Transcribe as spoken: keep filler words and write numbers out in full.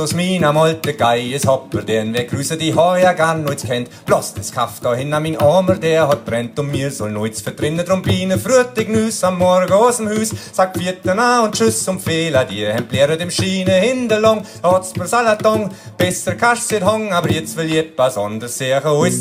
Aus meiner Molte Gei is Hopper, den wir grüßen die heuer gar nichts kennt. Bloß das Kaff da hin an mein Armer, der hat brennt und mir soll nichts verdrinnen. Drum Biene frühtig nüs am Morgen aus dem Haus, sagt Vierten an und Tschüss und Fehler, die hemplieren dem Schiene hinterlang. Hat's per Salatong, besser kannst du hang, aber jetzt will ich etwas anderes sehen.